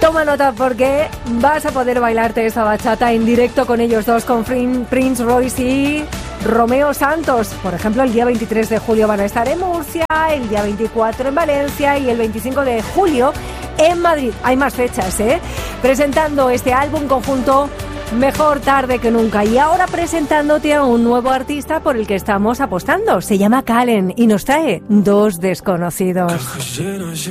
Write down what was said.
Toma nota porque vas a poder bailarte esta bachata en directo con ellos dos, con Prince Royce y Romeo Santos. Por ejemplo, el día 23 de julio van a estar en Murcia, el día 24 en Valencia y el 25 de julio en Madrid. Hay más fechas, presentando este álbum conjunto Mejor tarde que nunca. Y ahora presentándote a un nuevo artista por el que estamos apostando. Se llama Kallen y nos trae Dos desconocidos.